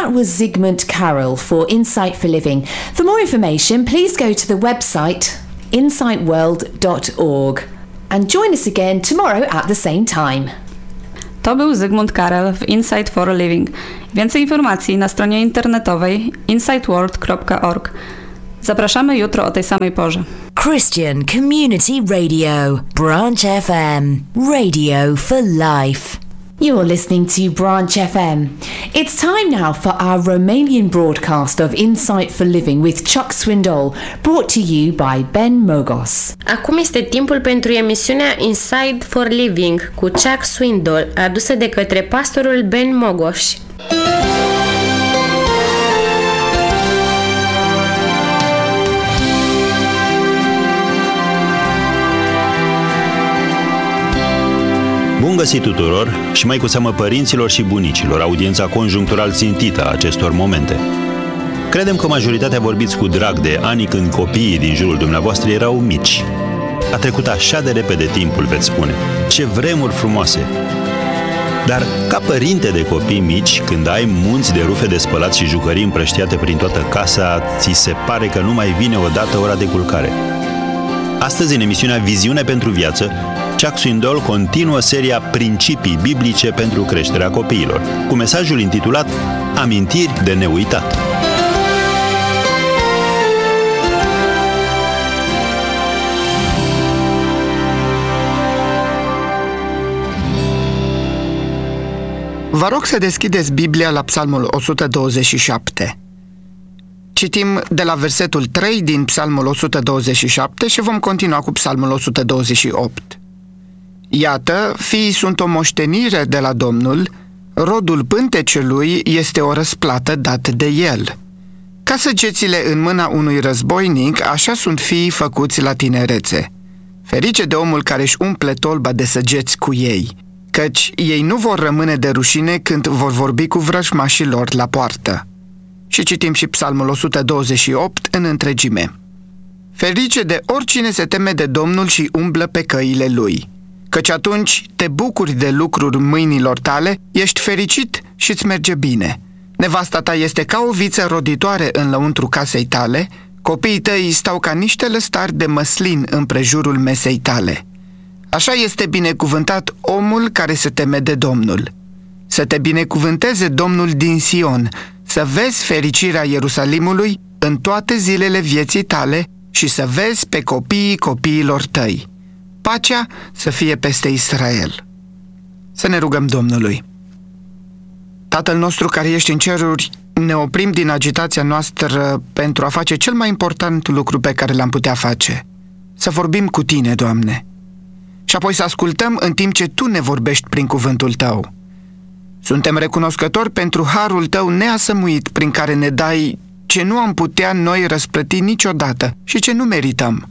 that was Zygmunt Carroll for Insight for Living. For more information, please go to the website insightworld.org and join us again tomorrow at the same time. To był Zygmunt Carroll w Insight for a Living. Więcej informacji na stronie internetowej insightworld.org. Zapraszamy jutro o tej samej porze. Christian Community Radio, Branch FM, Radio for Life. You're listening to Branch FM. It's time now for our Romanian broadcast of Insight for Living with Chuck Swindoll, brought to you by Ben Mogos. Acum este timpul pentru emisiunea Insight for Living cu Chuck Swindoll, adusă de către pastorul Ben Mogos. Bun găsit tuturor și mai cu seamă părinților și bunicilor, audiența conjunctural țintită a acestor momente. Credem că majoritatea vorbiți cu drag de anii când copiii din jurul dumneavoastră erau mici. A trecut așa de repede timpul, veți spune. Ce vremuri frumoase! Dar ca părinte de copii mici, când ai munți de rufe de spălat și jucării împrăștiate prin toată casa, ți se pare că nu mai vine odată ora de culcare. Astăzi, în emisiunea Viziune pentru Viață, Chuck Swindoll continuă seria Principii biblice pentru creșterea copiilor, cu mesajul intitulat Amintiri de neuitat. Vă rog să deschideți Biblia la Psalmul 127. Citim de la versetul 3 din Psalmul 127 și vom continua cu Psalmul 128. Iată, fiii sunt o moștenire de la Domnul, rodul pântecelui este o răsplată dată de el. Ca săgețile în mâna unui războinic, așa sunt fiii făcuți la tinerețe. Ferice de omul care își umple tolba de săgeți cu ei, căci ei nu vor rămâne de rușine când vor vorbi cu vrăjmașii lor la poartă. Și citim și Psalmul 128 în întregime. Ferice de oricine se teme de Domnul și umblă pe căile lui, căci atunci te bucuri de lucruri mâinilor tale, ești fericit și îți merge bine. Nevasta ta este ca o viță roditoare în lăuntru casei tale, copiii tăi stau ca niște lăstari de măslin împrejurul mesei tale. Așa este binecuvântat omul care se teme de Domnul. Să te binecuvânteze Domnul din Sion, să vezi fericirea Ierusalimului în toate zilele vieții tale și să vezi pe copiii copiilor tăi. Pacea să fie peste Israel. Să ne rugăm Domnului. Tatăl nostru care ești în ceruri, ne oprim din agitația noastră pentru a face cel mai important lucru pe care l-am putea face. Să vorbim cu Tine, Doamne. Și apoi să ascultăm în timp ce Tu ne vorbești prin cuvântul Tău. Suntem recunoscători pentru harul Tău neasămuit prin care ne dai ce nu am putea noi răsplăti niciodată și ce nu merităm.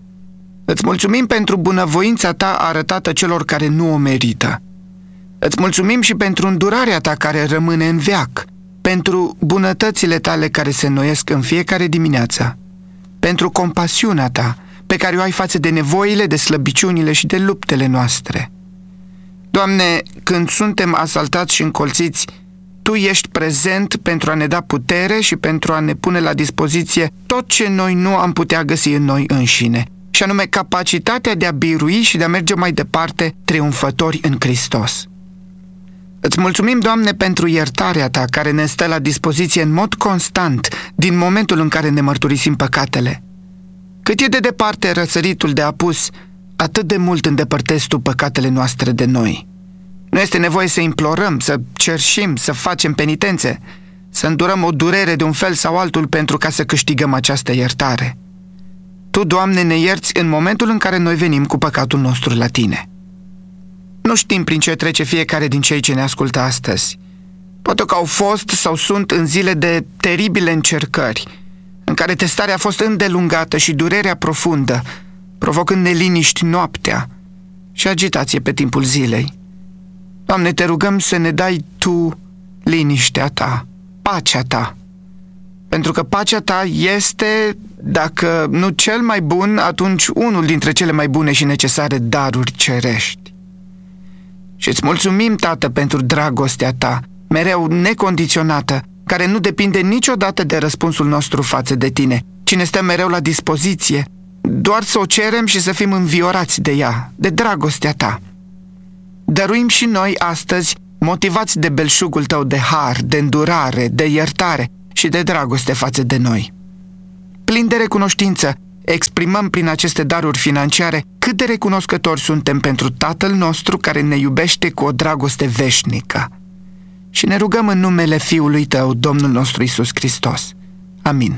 Îți mulțumim pentru bunăvoința Ta arătată celor care nu o merită. Îți mulțumim și pentru îndurarea Ta care rămâne în veac, pentru bunătățile Tale care se înnoiesc în fiecare dimineață, pentru compasiunea Ta pe care o ai față de nevoile, de slăbiciunile și de luptele noastre. Doamne, când suntem asaltați și încolțiți, Tu ești prezent pentru a ne da putere și pentru a ne pune la dispoziție tot ce noi nu am putea găsi în noi înșine, și anume capacitatea de a birui și de a merge mai departe triumfători în Hristos. Îți mulțumim, Doamne, pentru iertarea Ta care ne stă la dispoziție în mod constant din momentul în care ne mărturisim păcatele. Cât e de departe răsăritul de apus, atât de mult îndepărtezi Tu păcatele noastre de noi. Nu este nevoie să implorăm, să cerșim, să facem penitențe, să îndurăm o durere de un fel sau altul pentru ca să câștigăm această iertare. Tu, Doamne, ne ierți în momentul în care noi venim cu păcatul nostru la Tine. Nu știm prin ce trece fiecare din cei ce ne ascultă astăzi. Poate că au fost sau sunt în zile de teribile încercări, în care testarea a fost îndelungată și durerea profundă, provocând neliniști noaptea și agitație pe timpul zilei. Doamne, Te rugăm să ne dai Tu liniștea Ta, pacea Ta, pentru că pacea Ta este, dacă nu cel mai bun, atunci unul dintre cele mai bune și necesare daruri cerești. Și îți mulțumim, Tată, pentru dragostea Ta, mereu necondiționată, care nu depinde niciodată de răspunsul nostru față de tine, ci ne stă mereu la dispoziție, doar să o cerem și să fim înviorați de ea, de dragostea ta. Dăruim și noi astăzi, motivați de belșugul tău de har, de îndurare, de iertare și de dragoste față de noi. Plin de recunoștință, exprimăm prin aceste daruri financiare cât de recunoscători suntem pentru Tatăl nostru care ne iubește cu o dragoste veșnică. Și ne rugăm în numele Fiului tău, Domnul nostru Iisus Hristos. Amin.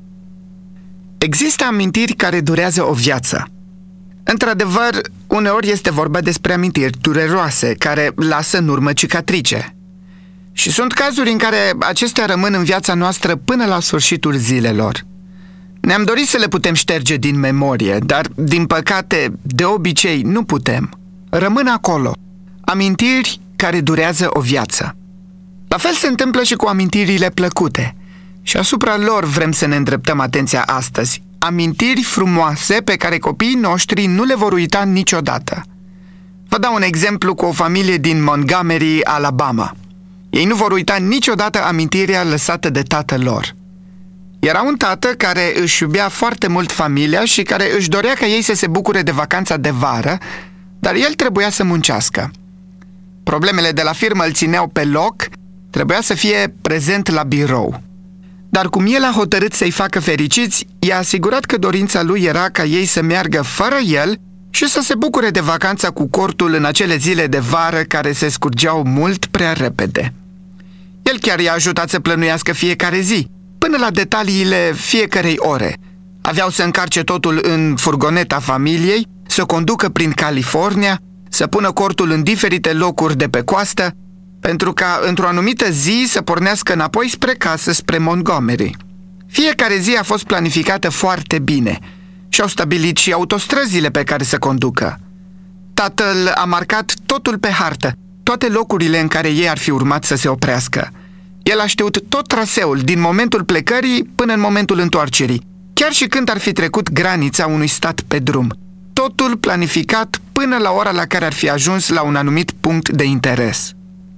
Există amintiri care durează o viață. Într-adevăr, uneori este vorba despre amintiri dureroase, care lasă în urmă cicatrice. Și sunt cazuri în care acestea rămân în viața noastră până la sfârșitul zilelor. Ne-am dorit să le putem șterge din memorie, dar, din păcate, de obicei nu putem. Rămân acolo, amintiri care durează o viață. La fel se întâmplă și cu amintirile plăcute. Și asupra lor vrem să ne îndreptăm atenția astăzi. Amintiri frumoase pe care copiii noștri nu le vor uita niciodată. Vă dau un exemplu cu o familie din Montgomery, Alabama. Ei nu vor uita niciodată amintirea lăsată de tatăl lor. Era un tată care își iubea foarte mult familia și care își dorea ca ei să se bucure de vacanța de vară, dar el trebuia să muncească. Problemele de la firmă îl țineau pe loc, trebuia să fie prezent la birou. Dar cum el a hotărât să-i facă fericiți, i-a asigurat că dorința lui era ca ei să meargă fără el și să se bucure de vacanța cu cortul în acele zile de vară care se scurgeau mult prea repede. El chiar i-a ajutat să plănuiască fiecare zi, până la detaliile fiecărei ore. Aveau să încarce totul în furgoneta familiei, să conducă prin California, să pună cortul în diferite locuri de pe coastă, pentru ca într-o anumită zi să pornească înapoi spre casă, spre Montgomery. Fiecare zi a fost planificată foarte bine și au stabilit și autostrăzile pe care să conducă. Tatăl a marcat totul pe hartă, toate locurile în care ei ar fi urmat să se oprească. El a știut tot traseul, din momentul plecării până în momentul întoarcerii, chiar și când ar fi trecut granița unui stat pe drum. Totul planificat până la ora la care ar fi ajuns la un anumit punct de interes.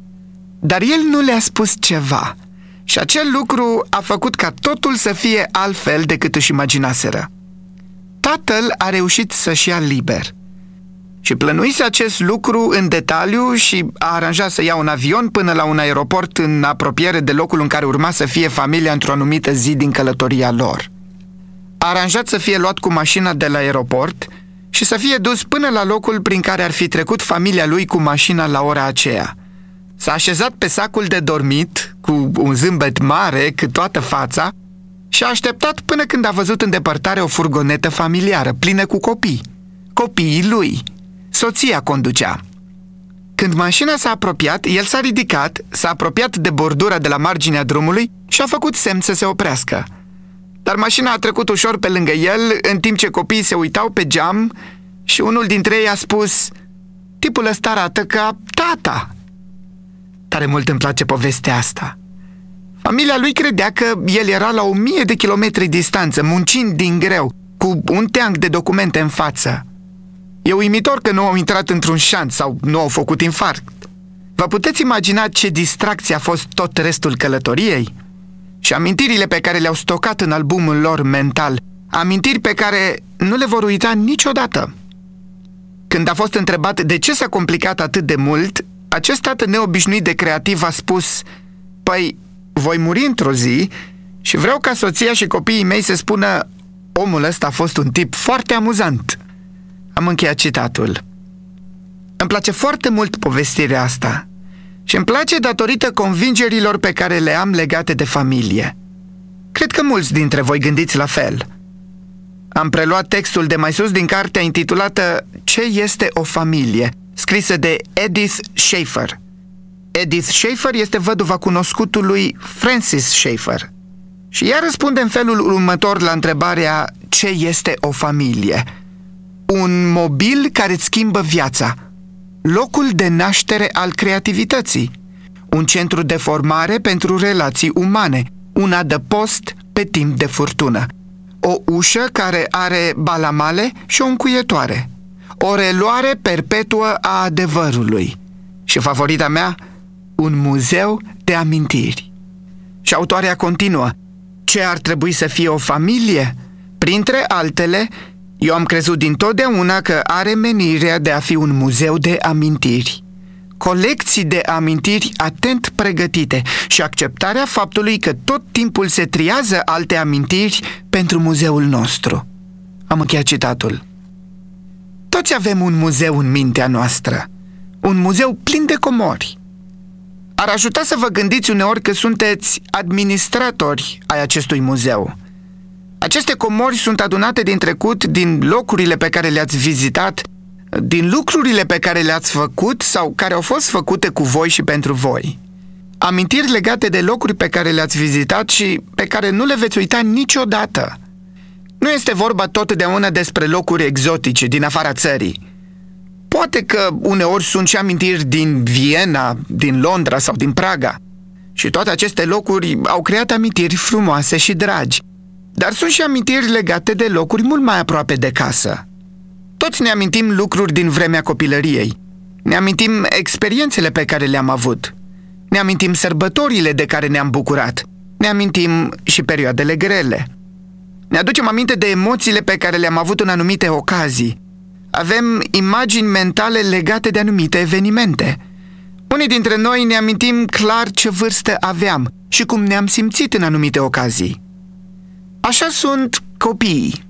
Dar el nu le-a spus ceva și acel lucru a făcut ca totul să fie altfel decât își imaginaseră. Tatăl a reușit să-și ia liber și plănuise acest lucru în detaliu și a aranjat să ia un avion până la un aeroport în apropiere de locul în care urma să fie familia într-o anumită zi din călătoria lor. A aranjat să fie luat cu mașina de la aeroport și să fie dus până la locul prin care ar fi trecut familia lui cu mașina la ora aceea. S-a așezat pe sacul de dormit, cu un zâmbet mare cât toată fața, și a așteptat până când a văzut în depărtare o furgonetă familiară, plină cu copii. Copiii lui. Soția conducea. Când mașina s-a apropiat, el s-a ridicat, s-a apropiat de bordura de la marginea drumului și a făcut semn să se oprească. Dar mașina a trecut ușor pe lângă el, în timp ce copiii se uitau pe geam și unul dintre ei a spus: "Tipul ăsta arată ca tata." Tare mult îmi place povestea asta. Familia lui credea că el era la 1000 de kilometri distanță, muncind din greu, cu un teanc de documente în față. E uimitor că nu au intrat într-un șanț sau nu au făcut infarct. Vă puteți imagina ce distracție a fost tot restul călătoriei? Și amintirile pe care le-au stocat în albumul lor mental, amintiri pe care nu le vor uita niciodată. Când a fost întrebat de ce s-a complicat atât de mult, acest tată neobișnuit de creativ a spus: "Păi, voi muri într-o zi și vreau ca soția și copiii mei să spună: omul ăsta a fost un tip foarte amuzant." Am încheiat citatul. Îmi place foarte mult povestirea asta și îmi place datorită convingerilor pe care le am legate de familie. Cred că mulți dintre voi gândiți la fel. Am preluat textul de mai sus din cartea intitulată "Ce este o familie?", scrisă de Edith Schaeffer. Edith Schaeffer este văduva cunoscutului Francis Schaeffer și ea răspunde în felul următor la întrebarea: ce este o familie? Un mobil care îți schimbă viața, locul de naștere al creativității, un centru de formare pentru relații umane, un adăpost pe timp de furtună, o ușă care are balamale și o încuietoare, o reluare perpetuă a adevărului și, favorita mea, un muzeu de amintiri. Și autoarea continuă: ce ar trebui să fie o familie? Printre altele, eu am crezut dintotdeauna că are menirea de a fi un muzeu de amintiri. Colecții de amintiri atent pregătite și acceptarea faptului că tot timpul se triază alte amintiri pentru muzeul nostru. Am încheiat citatul. Toți avem un muzeu în mintea noastră, un muzeu plin de comori. Ar ajuta să vă gândiți uneori că sunteți administratori ai acestui muzeu. Aceste comori sunt adunate din trecut, din locurile pe care le-ați vizitat, din lucrurile pe care le-ați făcut sau care au fost făcute cu voi și pentru voi. Amintiri legate de locuri pe care le-ați vizitat și pe care nu le veți uita niciodată. Nu este vorba totdeauna despre locuri exotice din afara țării. Poate că uneori sunt și amintiri din Viena, din Londra sau din Praga. Și toate aceste locuri au creat amintiri frumoase și dragi. Dar sunt și amintiri legate de locuri mult mai aproape de casă. Toți ne amintim lucruri din vremea copilăriei. Ne amintim experiențele pe care le-am avut. Ne amintim sărbătorile de care ne-am bucurat. Ne amintim și perioadele grele. Ne aducem aminte de emoțiile pe care le-am avut în anumite ocazii. Avem imagini mentale legate de anumite evenimente. Unii dintre noi ne amintim clar ce vârstă aveam și cum ne-am simțit în anumite ocazii. Așa sunt copiii.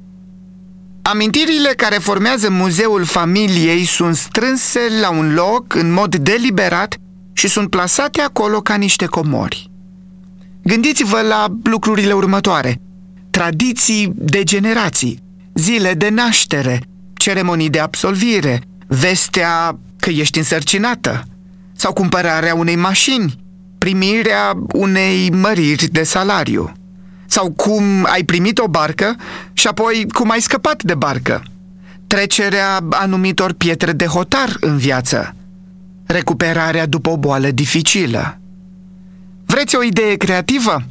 Amintirile care formează muzeul familiei sunt strânse la un loc în mod deliberat și sunt plasate acolo ca niște comori. Gândiți-vă la lucrurile următoare: tradiții de generații, zile de naștere, ceremonii de absolvire, vestea că ești însărcinată sau cumpărarea unei mașini, primirea unei măriri de salariu, sau cum ai primit o barcă și apoi cum ai scăpat de barcă, trecerea anumitor pietre de hotar în viață, recuperarea după o boală dificilă. Vreți o idee creativă?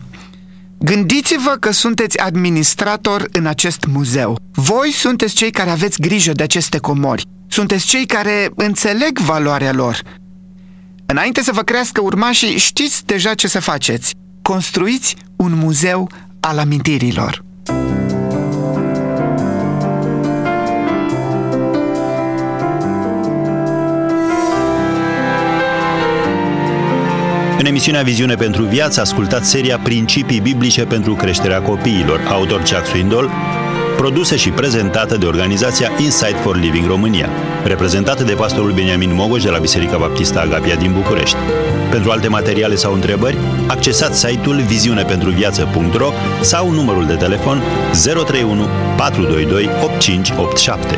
Gândiți-vă că sunteți administrator în acest muzeu. Voi sunteți cei care aveți grijă de aceste comori. Sunteți cei care înțeleg valoarea lor. Înainte să vă crească urmașii, știți deja ce să faceți. Construiți un muzeu al amintirilor. În emisiunea Viziune pentru Viață ascultați seria Principii biblice pentru creșterea copiilor, autor Chuck Swindoll, produsă și prezentată de organizația Insight for Living România, reprezentată de pastorul Beniamin Mogoș de la Biserica Baptistă Agapia din București. Pentru alte materiale sau întrebări, accesați site-ul viziunepentruviață.ro sau numărul de telefon 031 422 8587.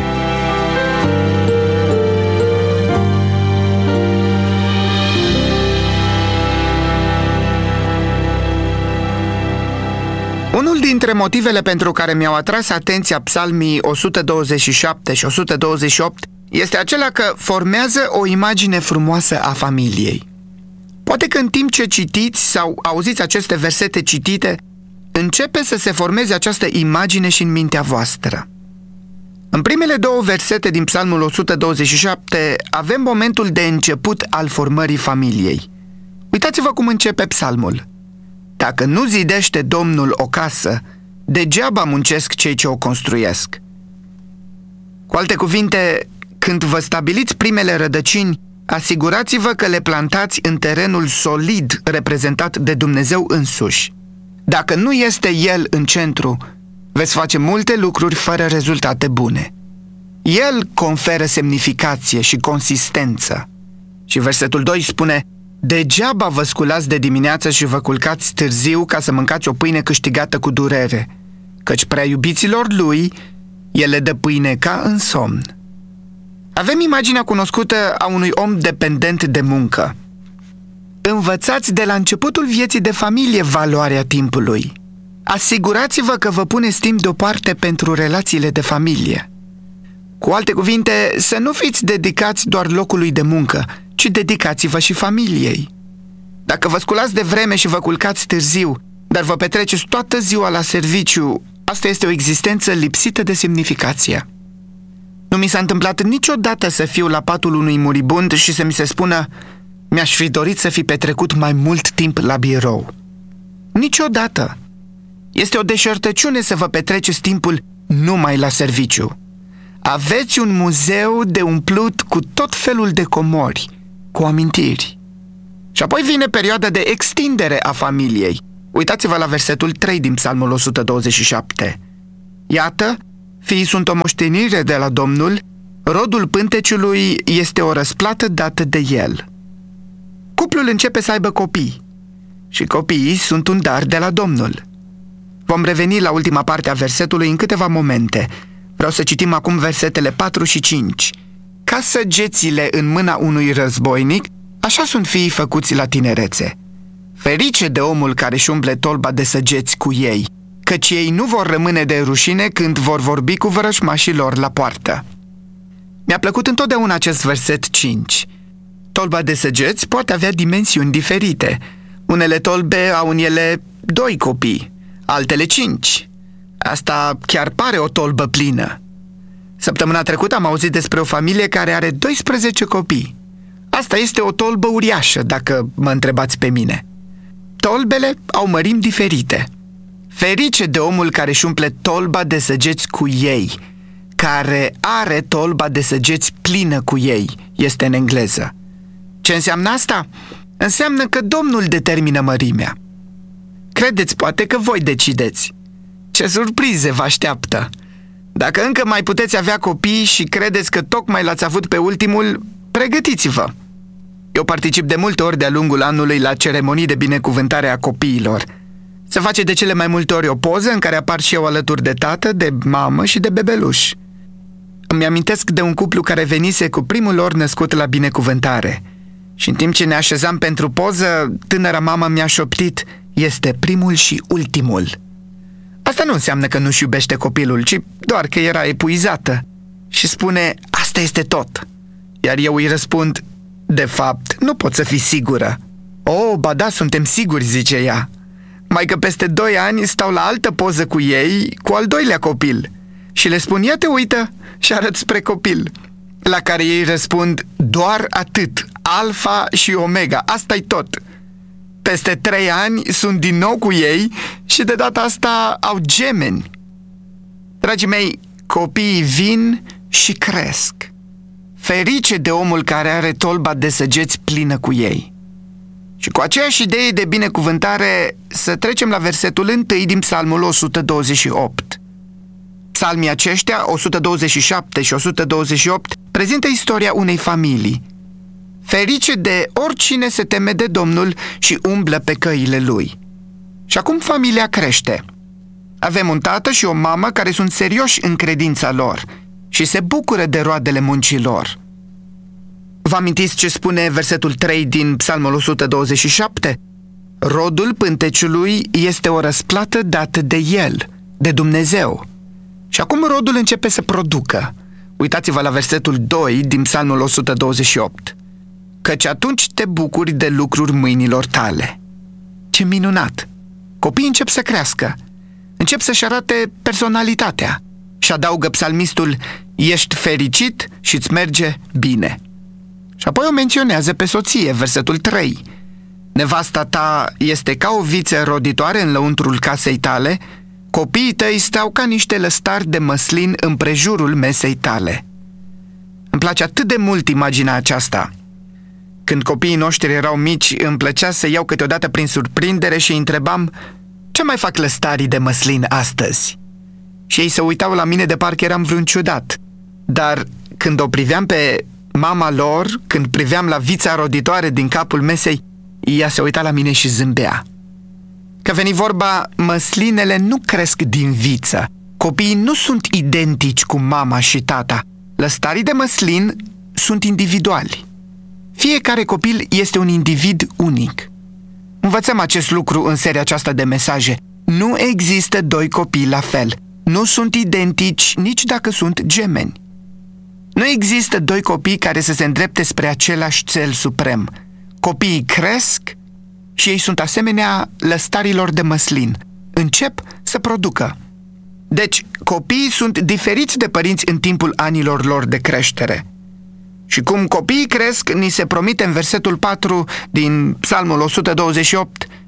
Unul dintre motivele pentru care mi-au atras atenția psalmii 127 și 128 este acela că formează o imagine frumoasă a familiei. Poate că în timp ce citiți sau auziți aceste versete citite, începe să se formeze această imagine și în mintea voastră. În primele două versete din psalmul 127 avem momentul de început al formării familiei. Uitați-vă cum începe psalmul. Dacă nu zidește Domnul o casă, degeaba muncesc cei ce o construiesc. Cu alte cuvinte, când vă stabiliți primele rădăcini, asigurați-vă că le plantați în terenul solid reprezentat de Dumnezeu însuși. Dacă nu este El în centru, veți face multe lucruri fără rezultate bune. El conferă semnificație și consistență. Și versetul 2 spune: degeaba vă sculați de dimineață și vă culcați târziu ca să mâncați o pâine câștigată cu durere, căci prea iubiților Lui El le dă pâine ca în somn. Avem imaginea cunoscută a unui om dependent de muncă. Învățați de la începutul vieții de familie valoarea timpului. Asigurați-vă că vă puneți timp deoparte pentru relațiile de familie. Cu alte cuvinte, să nu fiți dedicați doar locului de muncă, ci dedicați-vă și familiei. Dacă vă sculați de vreme și vă culcați târziu, dar vă petreceți toată ziua la serviciu, asta este o existență lipsită de semnificație. Nu mi s-a întâmplat niciodată să fiu la patul unui muribund și să mi se spună: mi-aș fi dorit să fi petrecut mai mult timp la birou. Niciodată. Este o deșertăciune să vă petreceți timpul numai la serviciu. Aveți un muzeu de umplut cu tot felul de comori, cu amintiri. Și apoi vine perioada de extindere a familiei. Uitați-vă la versetul 3 din Psalmul 127. Iată, fiii sunt o moștenire de la Domnul, rodul pânteciului este o răsplată dată de el. Cuplul începe să aibă copii și copiii sunt un dar de la Domnul. Vom reveni la ultima parte a versetului în câteva momente. Vreau să citim acum versetele 4 și 5. Ca săgețile în mâna unui războinic, așa sunt fiii făcuți la tinerețe. Ferice de omul care își umple tolba de săgeți cu ei, căci ei nu vor rămâne de rușine când vor vorbi cu vrăjmașii lor la poartă. Mi-a plăcut întotdeauna acest verset 5. Tolba de săgeți poate avea dimensiuni diferite. Unele tolbe au în ele 2 copii, altele 5. Asta chiar pare o tolbă plină. Săptămâna trecută am auzit despre o familie care are 12 copii. Asta este o tolbă uriașă, dacă mă întrebați pe mine. Tolbele au mărimi diferite. Ferice de omul care își umple tolba de săgeți cu ei, care are tolba de săgeți plină cu ei, este în engleză. Ce înseamnă asta? Înseamnă că Domnul determină mărimea. Credeți poate că voi decideți. Ce surprize vă așteaptă! Dacă încă mai puteți avea copii și credeți că tocmai l-ați avut pe ultimul, pregătiți-vă! Eu particip de multe ori de-a lungul anului la ceremonii de binecuvântare a copiilor. Se face de cele mai multe ori o poză în care apar și eu alături de tată, de mamă și de bebeluș. Îmi amintesc de un cuplu care venise cu primul lor născut la binecuvântare. Și în timp ce ne așezam pentru poză, tânăra mamă mi-a șoptit: este primul și ultimul. Asta nu înseamnă că nu-și iubește copilul, ci doar că era epuizată. Și spune: asta este tot. Iar eu îi răspund: de fapt, nu pot să fii sigură. O, ba da, suntem siguri, zice ea. Mai că peste 2 ani stau la altă poză cu ei, cu al 2-lea copil. Și le spun: ia te uită, și arăt spre copil. La care ei răspund: doar atât, alfa și omega, asta-i tot. Peste 3 ani sunt din nou cu ei și de data asta au gemeni. Dragii mei, copiii vin și cresc. Ferice de omul care are tolba de săgeți plină cu ei. Și cu aceeași idee de binecuvântare să trecem la versetul 1 din Psalmul 128. Psalmii aceștia, 127 și 128, prezintă istoria unei familii. Ferice de oricine se teme de Domnul și umblă pe căile Lui. Și acum familia crește. Avem un tată și o mamă care sunt serioși în credința lor și se bucură de roadele muncii lor. Vă amintiți ce spune versetul 3 din Psalmul 127? Rodul pânteciului este o răsplată dată de El, de Dumnezeu. Și acum rodul începe să producă. Uitați-vă la versetul 2 din Psalmul 128. Căci atunci te bucuri de lucruri mâinilor tale. Ce minunat! Copiii încep să crească, încep să-și arate personalitatea. Și adaugă psalmistul: ești fericit și îți merge bine. Și apoi o menționează pe soție, versetul 3. Nevasta ta este ca o viță roditoare în lăuntrul casei tale, copiii tăi stau ca niște lăstari de măslin împrejurul mesei tale. Îmi place atât de mult imaginea aceasta. Când copiii noștri erau mici, îmi plăcea să iau câteodată prin surprindere și îi întrebam: ce mai fac lăstarii de măslin astăzi? Și ei se uitau la mine de parcă eram vreun ciudat. Dar când o priveam pe mama lor, când priveam la vița roditoare din capul mesei, ea se uita la mine și zâmbea. Că veni vorba, măslinele nu cresc din viță. Copiii nu sunt identici cu mama și tata. Lăstarii de măslin sunt individuali. Fiecare copil este un individ unic. Învățăm acest lucru în seria aceasta de mesaje. Nu există 2 copii la fel. Nu sunt identici nici dacă sunt gemeni. Nu există 2 copii care să se îndrepte spre același cel suprem. Copiii cresc și ei sunt asemenea lăstarilor de măslin. Încep să producă. Deci, copiii sunt diferiți de părinți în timpul anilor lor de creștere. Și cum copiii cresc, ni se promite în versetul 4 din Psalmul 128: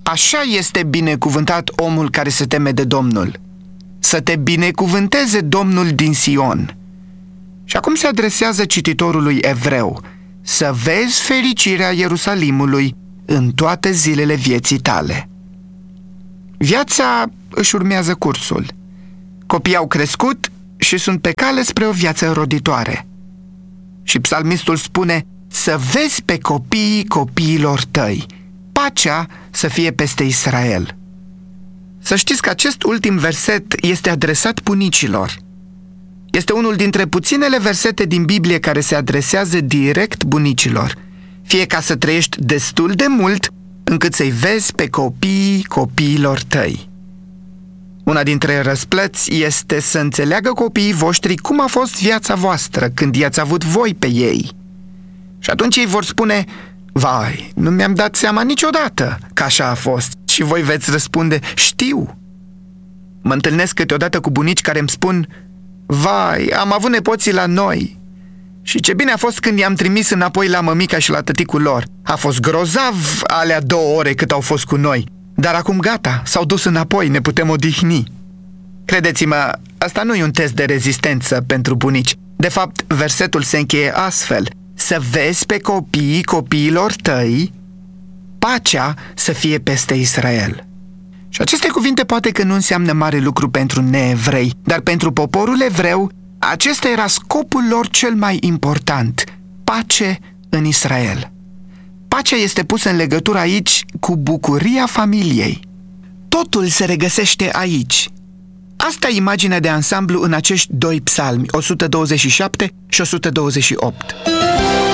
Așa este binecuvântat omul care se teme de Domnul. Să te binecuvânteze Domnul din Sion. Și acum se adresează cititorului evreu: să vezi fericirea Ierusalimului în toate zilele vieții tale. Viața își urmează cursul. Copiii au crescut și sunt pe cale spre o viață roditoare. Și psalmistul spune: să vezi pe copiii copiilor tăi, pacea să fie peste Israel. Să știți că acest ultim verset este adresat bunicilor. Este unul dintre puținele versete din Biblie care se adresează direct bunicilor, fie ca să trăiești destul de mult încât să-i vezi pe copiii copiilor tăi. Una dintre răsplăți este să înțeleagă copiii voștri cum a fost viața voastră când i-ați avut voi pe ei. Și atunci ei vor spune: vai, nu mi-am dat seama niciodată că așa a fost. Și voi veți răspunde: știu. Mă întâlnesc câteodată cu bunici care îmi spun: vai, am avut nepoții la noi. Și ce bine a fost când i-am trimis înapoi la mămica și la tăticul lor. A fost grozav alea 2 ore cât au fost cu noi. Dar acum gata, s-au dus înapoi, ne putem odihni. Credeți-mă, asta nu e un test de rezistență pentru bunici. De fapt, versetul se încheie astfel: să vezi pe copiii copiilor tăi, pacea să fie peste Israel. Și aceste cuvinte poate că nu înseamnă mare lucru pentru neevrei, dar pentru poporul evreu, acesta era scopul lor cel mai important: pace în Israel. Pacea este pusă în legătură aici cu bucuria familiei. Totul se regăsește aici. Asta e imaginea de ansamblu în acești 2 psalmi, 127 și 128.